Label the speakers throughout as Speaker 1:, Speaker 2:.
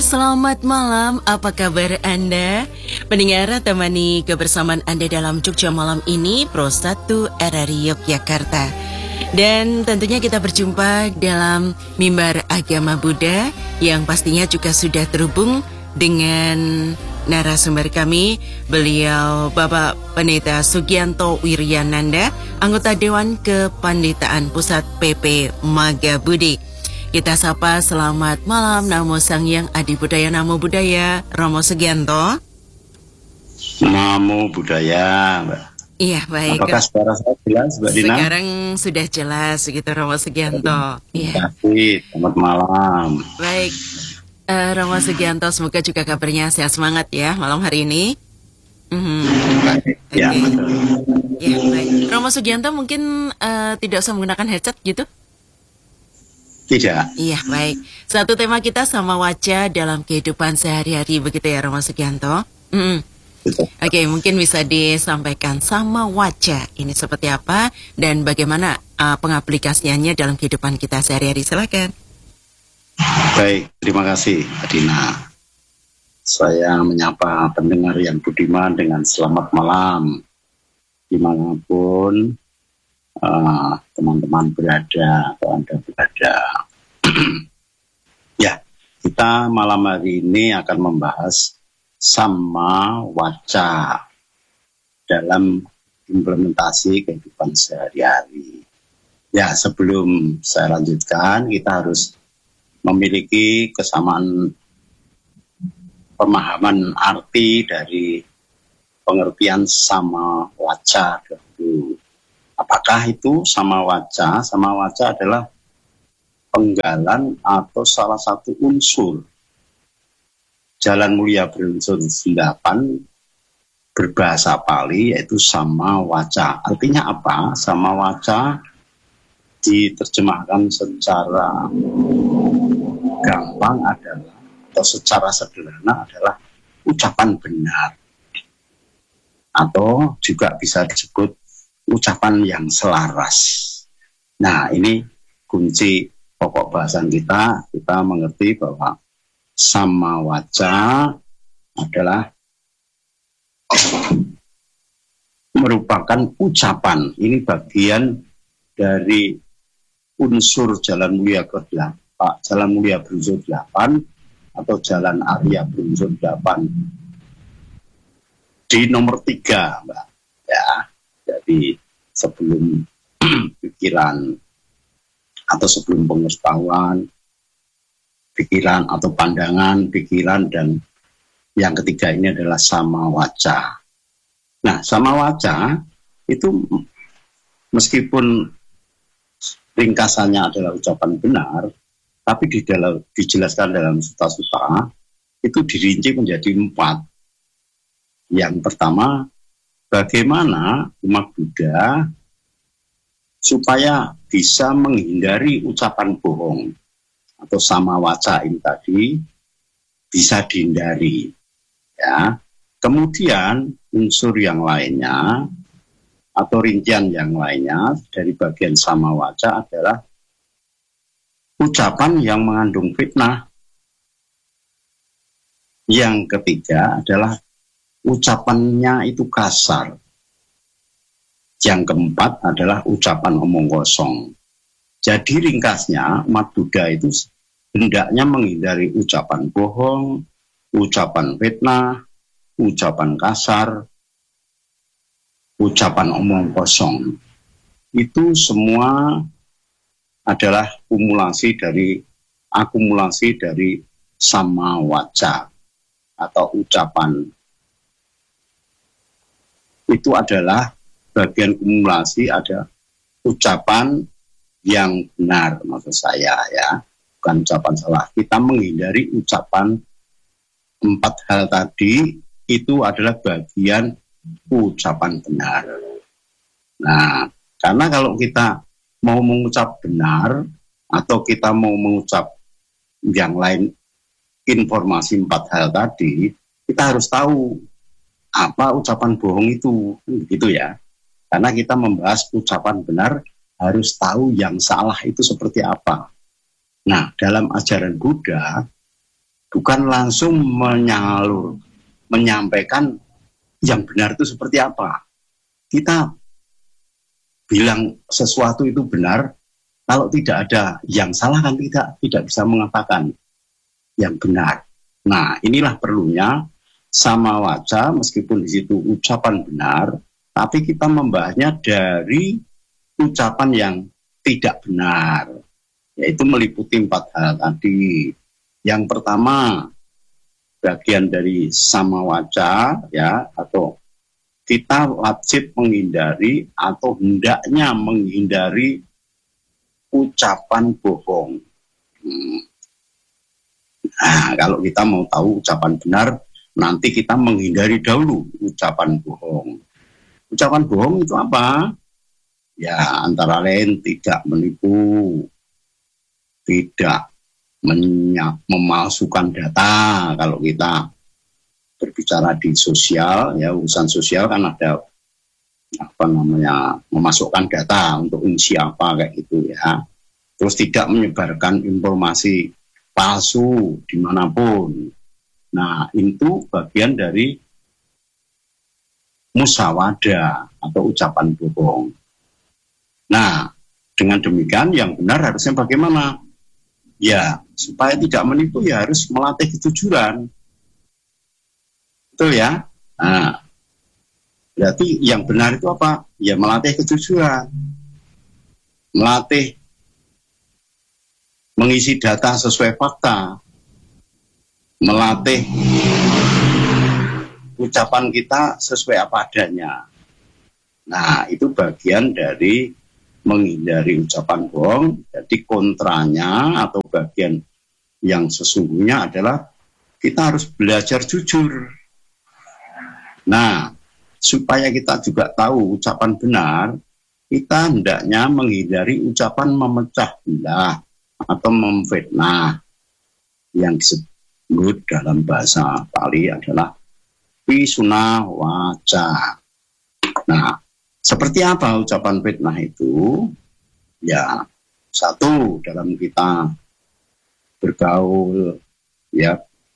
Speaker 1: Selamat malam, apa kabar Anda? Pendengar, temani kebersamaan Anda dalam Jogja Malam ini Pro 1 RRI Yogyakarta. Dan tentunya kita berjumpa dalam mimbar agama Buddha yang pastinya juga sudah terhubung dengan narasumber kami, beliau Bapak Pendeta Sugianto Wiryananda, anggota Dewan Kepanditaan Pusat PP Magabudi. Kita sapa selamat malam Namo Sang Hyang Adi Budaya Namo Buddhaya Romo Sugianto.
Speaker 2: Namo Buddhaya, Mbak.
Speaker 1: Iya, baik.
Speaker 2: Apakah suara saya jelas, Mbak Dina?
Speaker 1: Sekarang sudah jelas gitu Romo Sugianto.
Speaker 2: Terima kasih, selamat malam.
Speaker 1: Baik, Romo Sugianto, semoga juga kabarnya sehat semangat ya malam hari ini.
Speaker 2: Baik, ya, betul.
Speaker 1: Ya, baik. Romo Sugianto mungkin tidak usah menggunakan headset gitu?
Speaker 2: Tidak.
Speaker 1: Iya, baik. Satu tema kita sama wajah dalam kehidupan sehari-hari, begitu ya Romo Sugianto?
Speaker 2: Betul.
Speaker 1: Oke, mungkin bisa disampaikan sama wajah ini seperti apa dan bagaimana pengaplikasiannya dalam kehidupan kita sehari-hari. Silakan.
Speaker 2: Baik, terima kasih, Adina. Saya menyapa pendengar yang budiman dengan selamat malam dimanapun teman-teman berada atau Anda berada. Ya, kita malam hari ini akan membahas sama waca dalam implementasi kehidupan sehari-hari. Ya, sebelum saya lanjutkan, kita harus memiliki kesamaan pemahaman arti dari pengertian sama waca dahulu. Apakah itu sama waca? Sama waca adalah penggalan atau salah satu unsur Jalan Mulia berunsur 8 berbahasa Pali, yaitu sama waca. Artinya apa? Sama waca diterjemahkan secara gampang adalah, atau secara sederhana adalah ucapan benar. Atau juga bisa disebut ucapan yang selaras. Nah, ini kunci pokok bahasan kita. Kita mengerti bahwa sama waca adalah merupakan ucapan. Ini bagian dari unsur Jalan Mulia ke-8, Jalan Mulia berunsur 8 atau Jalan Arya berunsur 8 di nomor 3, Mbak. Ya, jadi sebelum pikiran atau sebelum pengetahuan, pikiran atau pandangan, pikiran, dan yang ketiga ini adalah sama waca. Nah, sama waca itu meskipun ringkasannya adalah ucapan benar, tapi dijelaskan dalam suta-suta itu dirinci menjadi 4. Yang pertama, bagaimana umat Buddha supaya bisa menghindari ucapan bohong atau sama waca ini tadi bisa dihindari. Ya. Kemudian unsur yang lainnya atau rincian yang lainnya dari bagian sama waca adalah ucapan yang mengandung fitnah. Yang ketiga adalah ucapannya itu kasar. Yang keempat adalah ucapan omong kosong. Jadi ringkasnya, umat Buddha itu hendaknya menghindari ucapan bohong, ucapan fitnah, ucapan kasar, ucapan omong kosong. Itu semua adalah akumulasi dari sama waca atau ucapan. Itu adalah bagian kumulasi, ada ucapan yang benar, maksud saya ya, bukan ucapan salah. Kita menghindari ucapan 4 hal tadi, itu adalah bagian ucapan benar. Nah, karena kalau kita mau mengucap benar atau kita mau mengucap yang lain, informasi 4 hal tadi, kita harus tahu apa ucapan bohong itu, gitu ya. Karena kita membahas ucapan benar, harus tahu yang salah itu seperti apa. Nah, dalam ajaran Buddha, bukan langsung menyampaikan yang benar itu seperti apa. Kita bilang sesuatu itu benar, kalau tidak ada yang salah kan tidak bisa mengatakan yang benar. Nah, inilah perlunya sama waca, meskipun di situ ucapan benar, tapi kita membahasnya dari ucapan yang tidak benar, yaitu meliputi 4 hal tadi. Yang pertama, bagian dari sama waca, ya, atau kita wajib menghindari atau hendaknya menghindari ucapan bohong. Nah, kalau kita mau tahu ucapan benar, nanti kita menghindari dahulu ucapan bohong. Ucapan bohong itu apa? Ya, antara lain tidak menipu, tidak memalsukan data. Kalau kita berbicara di sosial, ya urusan sosial kan ada memasukkan data untuk siapa kayak gitu ya. Terus tidak menyebarkan informasi palsu dimanapun. Nah, itu bagian dari musyawadah atau ucapan bohong. Nah, dengan demikian yang benar harusnya bagaimana? Ya, supaya tidak menipu ya harus melatih kejujuran. Betul ya? Nah, berarti yang benar itu apa? Ya melatih kejujuran. Melatih mengisi data sesuai fakta. Melatih ucapan kita sesuai apa adanya. Nah, itu bagian dari menghindari ucapan bohong. Jadi kontranya atau bagian yang sesungguhnya adalah kita harus belajar jujur. Nah, supaya kita juga tahu ucapan benar, kita hendaknya menghindari ucapan memecah belah atau memfitnah, yang disebut dalam bahasa Bali adalah pisuna waca. Nah, seperti apa ucapan fitnah itu? Ya, satu, dalam kita bergaul, ya,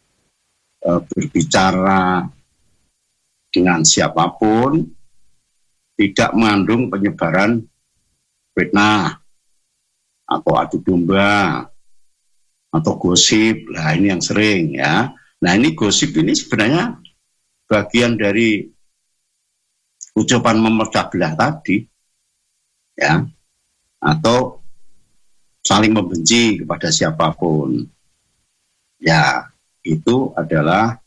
Speaker 2: berbicara dengan siapapun, tidak mengandung penyebaran fitnah atau adu domba atau gosip. Nah, ini yang sering ya. Nah, ini gosip ini sebenarnya bagian dari ucapan memecah belah tadi, ya, atau saling membenci kepada siapapun, ya, itu adalah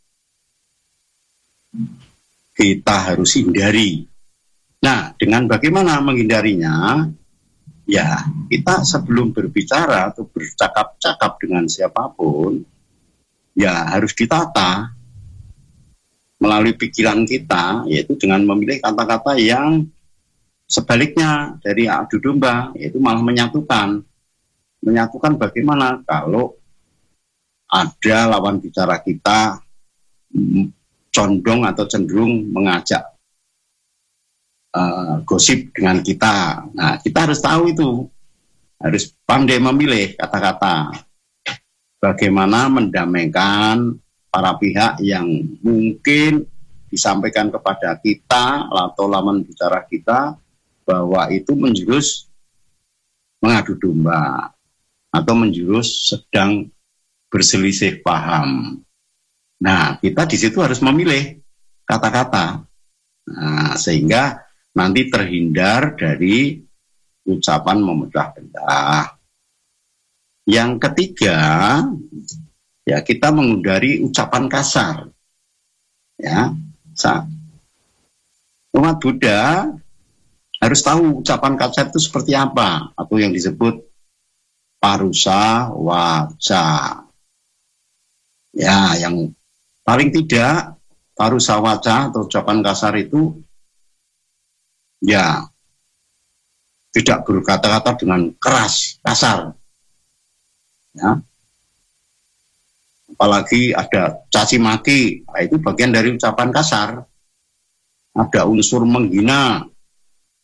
Speaker 2: kita harus hindari. Nah, dengan bagaimana menghindarinya? Ya, kita sebelum berbicara atau bercakap-cakap dengan siapapun, ya harus ditata melalui pikiran kita, yaitu dengan memilih kata-kata yang sebaliknya dari adu domba, yaitu malah menyatukan. Menyatukan bagaimana? Kalau ada lawan bicara kita condong atau cenderung mengajak gosip dengan kita. Nah, kita harus tahu itu. Harus pandai memilih kata-kata. Bagaimana mendamaikan para pihak yang mungkin disampaikan kepada kita atau lawan bicara kita bahwa itu menjurus mengadu domba atau menjurus sedang berselisih paham. Nah, kita di situ harus memilih kata-kata. Nah, sehingga nanti terhindar dari ucapan memecah belah. Yang ketiga, ya kita menghindari ucapan kasar. Ya, umat Buddha harus tahu ucapan kasar itu seperti apa, atau yang disebut parusa waca. Ya, yang paling tidak parusa waca atau ucapan kasar itu ya tidak berkata-kata dengan keras, kasar. Ya. Apalagi ada caci maki, nah itu bagian dari ucapan kasar. Ada unsur menghina.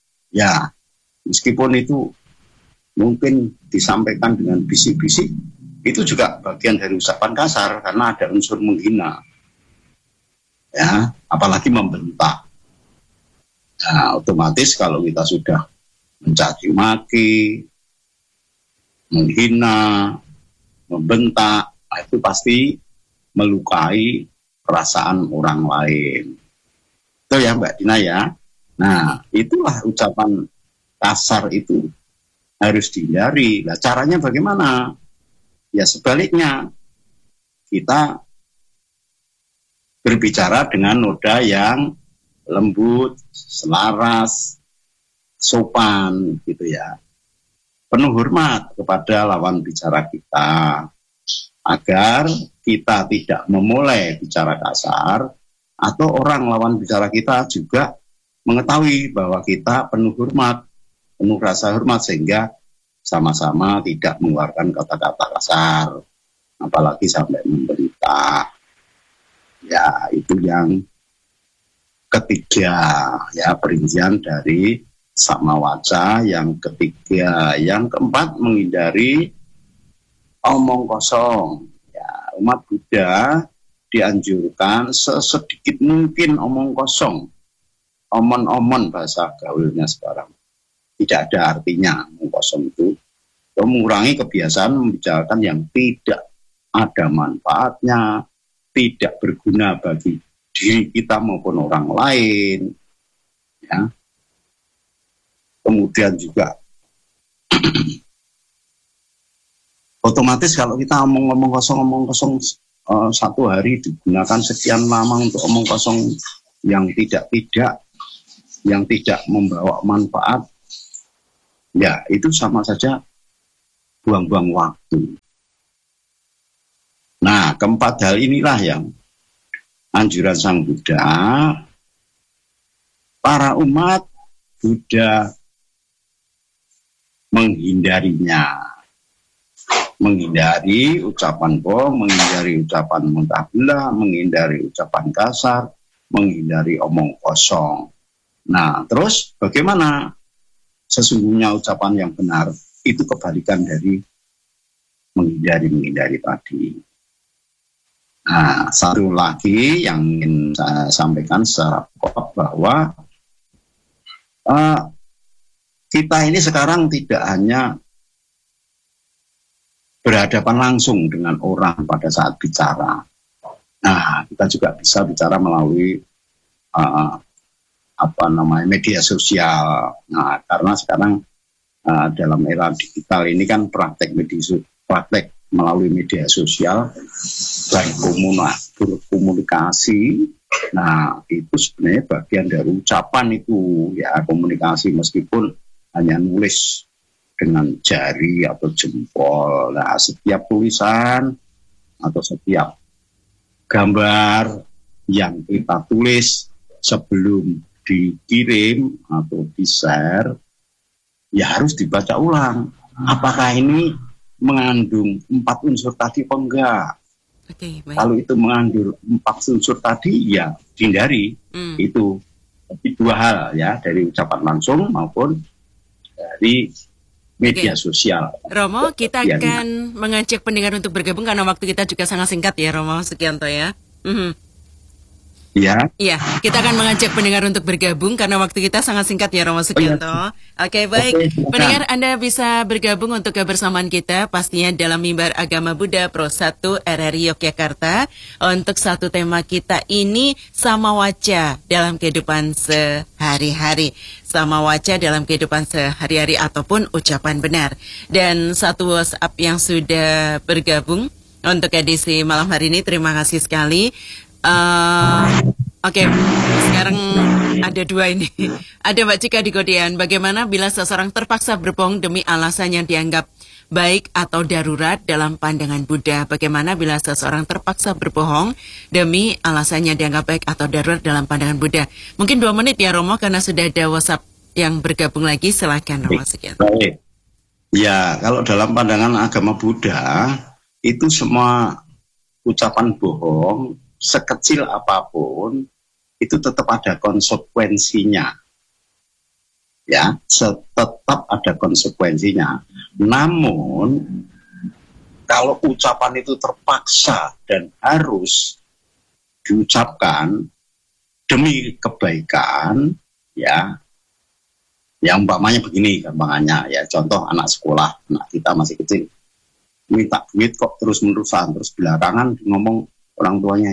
Speaker 2: Ya, meskipun itu mungkin disampaikan dengan bisik-bisik, itu juga bagian dari ucapan kasar karena ada unsur menghina, ya, apalagi membentak. Nah, otomatis kalau kita sudah mencaci maki, menghina, membentak, itu pasti melukai perasaan orang lain. Itu ya Mbak Dina ya. Nah, itulah ucapan kasar itu harus dihindari. Nah, caranya bagaimana? Ya sebaliknya, kita berbicara dengan noda yang lembut, selaras, sopan gitu ya. Penuh hormat kepada lawan bicara kita, agar kita tidak memulai bicara kasar, atau orang lawan bicara kita juga mengetahui bahwa kita penuh hormat, penuh rasa hormat, sehingga sama-sama tidak mengeluarkan kata-kata kasar, apalagi sampai membentak. Ya, itu yang ketiga, ya, perincian dari sama waca. Yang ketiga, yang keempat, menghindari omong kosong. Ya, umat Buddha dianjurkan sesedikit mungkin omong kosong, omon-omon bahasa gaulnya sekarang. Tidak ada artinya omong kosong itu. Mengurangi kebiasaan membicarakan yang tidak ada manfaatnya, tidak berguna bagi diri kita maupun orang lain, ya. Kemudian juga otomatis kalau kita omong kosong satu hari digunakan sekian lama untuk omong kosong yang tidak membawa manfaat, ya itu sama saja buang-buang waktu. Nah, keempat hal inilah yang anjuran Sang Buddha, para umat Buddha menghindarinya. Menghindari ucapan bohong, menghindari ucapan muntah bela, menghindari ucapan kasar, menghindari omong kosong. Nah, terus bagaimana sesungguhnya ucapan yang benar? Itu kebalikan dari menghindari tadi. Nah, satu lagi yang ingin saya sampaikan secara pokok bahwa kita ini sekarang tidak hanya berhadapan langsung dengan orang pada saat bicara. Nah, kita juga bisa bicara melalui media sosial. Nah, karena sekarang dalam era digital ini kan praktek melalui media sosial, baik berkomunikasi. Nah, itu sebenarnya bagian dari ucapan itu, ya, komunikasi meskipun hanya nulis dengan jari atau jempol. Nah, setiap tulisan atau setiap gambar yang kita tulis sebelum dikirim atau di-share, ya harus dibaca ulang. Apakah ini mengandung 4 unsur tadi atau enggak?
Speaker 1: Okay,
Speaker 2: kalau itu mengandung 4 unsur tadi, ya hindari. Itu. Tapi 2 hal ya, dari ucapan langsung maupun dari media sosial.
Speaker 1: Romo, kita akan mengajak pendengar untuk bergabung karena waktu kita juga sangat singkat ya, Romo Sugianto ya.
Speaker 2: Ya.
Speaker 1: Iya, kita akan mengajak pendengar untuk bergabung karena waktu kita sangat singkat ya, Romo Sugianto. Oke, baik. Pendengar, Anda bisa bergabung untuk kebersamaan kita pastinya dalam Mimbar Agama Buddha Pro 1 RRI Yogyakarta. Untuk satu tema kita ini sama waca dalam kehidupan sehari-hari. Sama waca dalam kehidupan sehari-hari ataupun ucapan benar. Dan satu WhatsApp yang sudah bergabung untuk edisi malam hari ini, terima kasih sekali. Oke, sekarang ada 2 ini. Ada Mbak Cika di Kodean. Bagaimana bila seseorang terpaksa berbohong demi alasan yang dianggap baik atau darurat dalam pandangan Buddha? Bagaimana bila seseorang terpaksa berbohong demi alasan yang dianggap baik atau darurat dalam pandangan Buddha? Mungkin 2 menit ya, Romo, karena sudah ada WhatsApp yang bergabung lagi. Silakan, Romo. Sekian.
Speaker 2: Baik. Ya, kalau dalam pandangan agama Buddha, itu semua ucapan bohong sekecil apapun itu tetap ada konsekuensinya, ya, tetap ada konsekuensinya. Namun kalau ucapan itu terpaksa dan harus diucapkan demi kebaikan, ya, yang umpamanya begini gampangannya, ya, contoh anak sekolah, anak kita masih kecil, minta duit kok terus-menerusan, terus belakangan ngomong orang tuanya,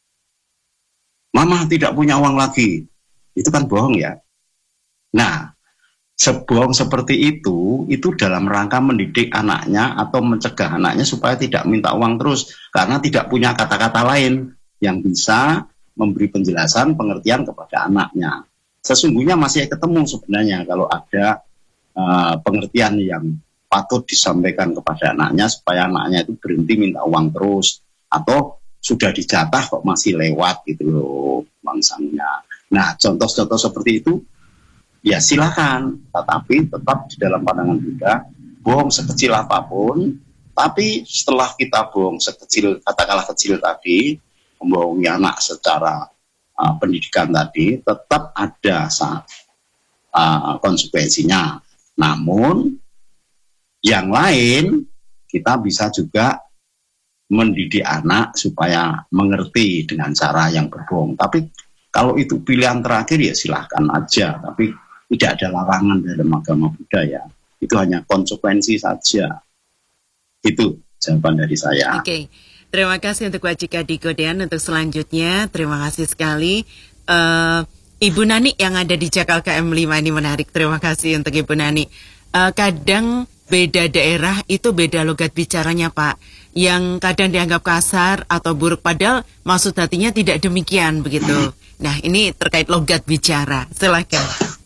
Speaker 2: mama tidak punya uang lagi, itu kan bohong ya. Nah, sebohong seperti itu dalam rangka mendidik anaknya atau mencegah anaknya supaya tidak minta uang terus, karena tidak punya kata-kata lain yang bisa memberi penjelasan, pengertian kepada anaknya. Sesungguhnya masih ketemu sebenarnya kalau ada pengertian yang patut disampaikan kepada anaknya supaya anaknya itu berhenti minta uang terus, atau sudah dijatah kok masih lewat gitu loh bangsanya. Nah, contoh-contoh seperti itu ya silakan, tetapi tetap di dalam pandangan Buddha, bohong sekecil apapun, tapi setelah kita bohong sekecil, katakanlah kecil tadi, membohongi anak secara pendidikan tadi, tetap ada konsekuensinya. Namun yang lain kita bisa juga mendidik anak supaya mengerti dengan cara yang berbohong. Tapi kalau itu pilihan terakhir ya silahkan aja, tapi tidak ada larangan dalam agama Buddha ya. Itu hanya konsekuensi saja. Itu jawaban dari saya.
Speaker 1: Oke. Terima kasih untuk Wajik Adikodean. Untuk selanjutnya, terima kasih sekali. Ibu Nani yang ada di Jakarta M5 ini menarik. Terima kasih untuk Ibu Nani. Kadang beda daerah itu beda logat bicaranya, Pak. Yang kadang dianggap kasar atau buruk, padahal maksud hatinya tidak demikian begitu. Nah, ini terkait logat bicara. Silakan.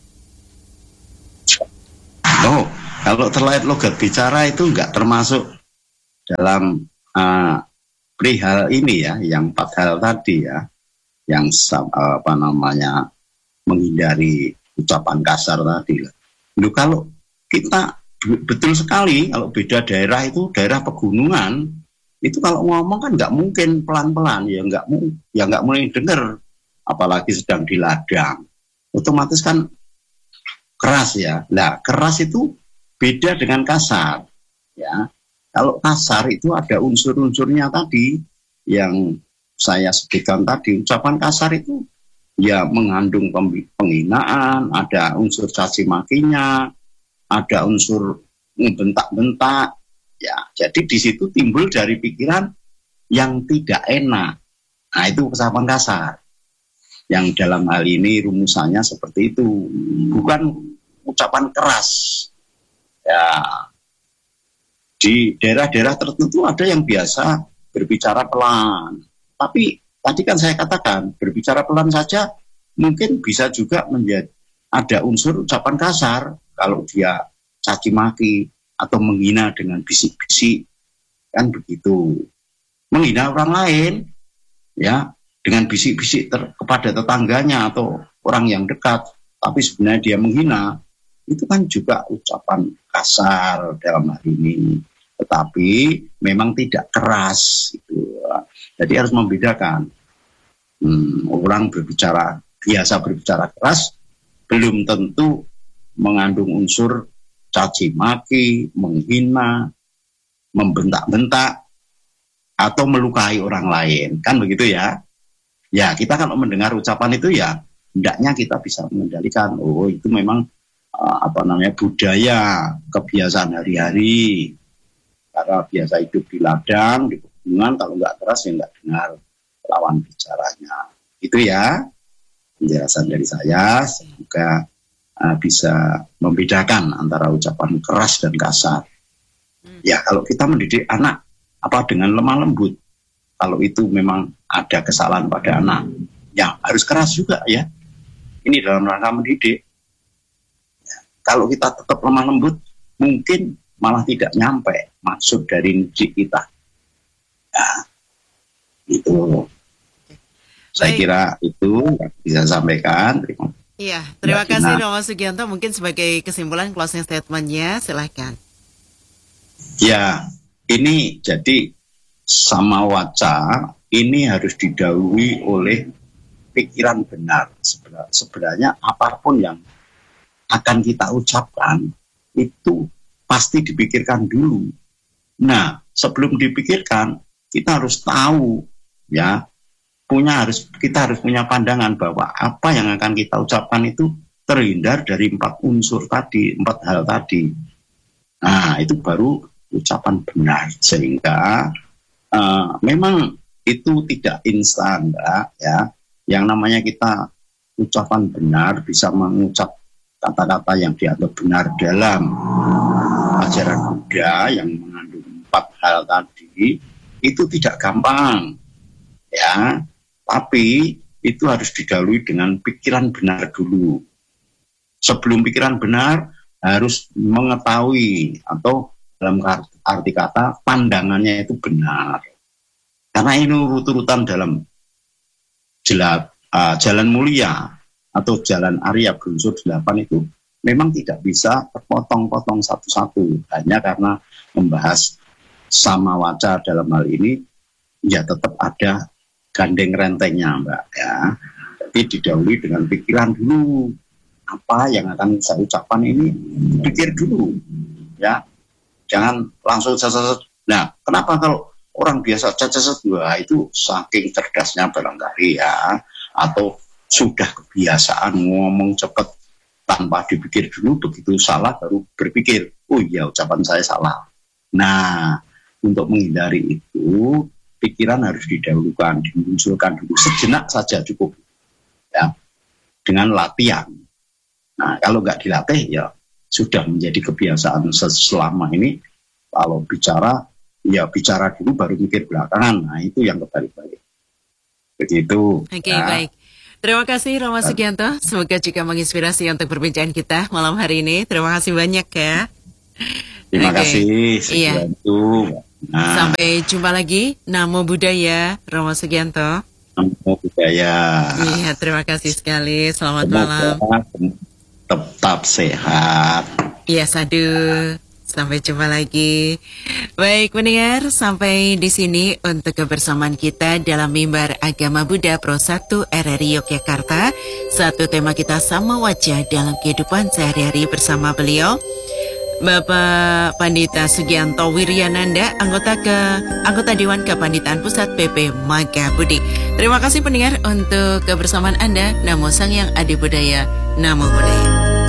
Speaker 2: Oh, kalau terkait logat bicara itu enggak termasuk dalam perihal ini ya, yang 4 hal tadi ya, yang menghindari ucapan kasar tadi. Loh, kalau kita betul sekali kalau beda daerah itu daerah pegunungan, itu kalau ngomong kan nggak mungkin pelan-pelan ya, nggak mulai dengar, apalagi sedang di ladang, otomatis kan keras ya. Nah, keras itu beda dengan kasar ya. Kalau kasar itu ada unsur-unsurnya tadi yang saya sebutkan tadi. Ucapan kasar itu ya mengandung penghinaan, ada unsur caci makinya, ada unsur membentak-bentak. Ya, jadi di situ timbul dari pikiran yang tidak enak. Nah, itu ucapan kasar. Yang dalam hal ini rumusannya seperti itu, bukan ucapan keras. Ya. Di daerah-daerah tertentu ada yang biasa berbicara pelan. Tapi tadi kan saya katakan, berbicara pelan saja mungkin bisa juga menjadi ada unsur ucapan kasar kalau dia caci maki atau menghina dengan bisik-bisik. Kan begitu. Menghina orang lain ya dengan bisik-bisik kepada tetangganya atau orang yang dekat, tapi sebenarnya dia menghina. Itu kan juga ucapan kasar dalam hal ini, tetapi memang tidak keras gitu. Jadi harus membedakan. Orang biasa berbicara keras belum tentu mengandung unsur caci maki, menghina, membentak-bentak atau melukai orang lain, kan begitu ya. Ya, kita kalau mendengar ucapan itu ya hendaknya kita bisa mengendalikan, oh itu memang budaya, kebiasaan hari-hari. Karena biasa hidup di ladang, di pegunungan, kalau nggak keras ya nggak dengar lawan bicaranya. Itu ya penjelasan dari saya. Semoga bisa membedakan antara ucapan keras dan kasar. Ya, kalau kita mendidik anak dengan lemah lembut, kalau itu memang ada kesalahan pada anak, ya harus keras juga ya. Ini dalam rangka mendidik. Kalau kita tetap lemah lembut, mungkin malah tidak nyampe maksud dari didik kita. Ya, itu. Saya kira itu yang bisa sampaikan.
Speaker 1: Terima kasih Romo Sugianto. Mungkin sebagai kesimpulan closing statement-nya, silahkan. Ya,
Speaker 2: ini jadi sama waca ini harus didahului oleh pikiran benar. Sebenarnya apapun yang akan kita ucapkan itu pasti dipikirkan dulu. Nah, sebelum dipikirkan kita harus tahu, ya, kita harus punya pandangan bahwa apa yang akan kita ucapkan itu terhindar dari 4 unsur tadi, 4 hal tadi. Nah, itu baru ucapan benar. Sehingga memang itu tidak instan, ya. Yang namanya kita ucapan benar, bisa mengucap kata-kata yang dianggap benar dalam ajaran Buddha yang mengandung 4 hal tadi, itu tidak gampang, ya. Tapi itu harus didahului dengan pikiran benar dulu. Sebelum pikiran benar, harus mengetahui atau dalam arti kata pandangannya itu benar. Karena ini urut-urutan dalam jalan mulia atau jalan Arya berunsur 8 itu memang tidak bisa terpotong-potong satu-satu. Hanya karena membahas sama waca dalam hal ini, ya tetap ada gandeng rentengnya, Mbak, ya. Jadi didahului dengan pikiran dulu. Apa yang akan saya ucapkan ini, pikir dulu, ya. Jangan langsung cacat. Nah, kenapa kalau orang biasa cacat dua itu saking cerdasnya barangkali, ya, atau sudah kebiasaan ngomong cepat tanpa dipikir dulu, begitu salah baru berpikir, oh iya ucapan saya salah. Nah, untuk menghindari itu, pikiran harus didahulukan, dimunculkan dulu sejenak saja cukup, ya, dengan latihan. Nah, kalau nggak dilatih, ya sudah menjadi kebiasaan selama ini. Kalau bicara, ya bicara dulu baru mikir belakangan. Nah, itu yang kebalik-balik. Begitu.
Speaker 1: Oke, baik. Terima kasih Rama Sugianto. Semoga juga menginspirasi untuk perbincangan kita malam hari ini. Terima kasih banyak ya.
Speaker 2: Terima kasih. Sugianto.
Speaker 1: Nah. Sampai jumpa lagi. Namo Buddhaya, Rama Sugianto.
Speaker 2: Namo Buddhaya.
Speaker 1: Iya, terima kasih sekali. Selamat malam.
Speaker 2: Tetap sehat.
Speaker 1: Iya, sadu. Sampai jumpa lagi. Baik pendengar, sampai di sini untuk kebersamaan kita dalam mimbar agama Buddha Pro 1 RRI Yogyakarta. Satu tema kita sama wajah dalam kehidupan sehari-hari bersama beliau, Bapak Pandita Sugianto Wiryananda, anggota Dewan Kepanditaan Pusat PP Magabudi. Terima kasih pendengar untuk kebersamaan Anda. Namo Sang Hyang Adi Budaya. Namo Buddhaya.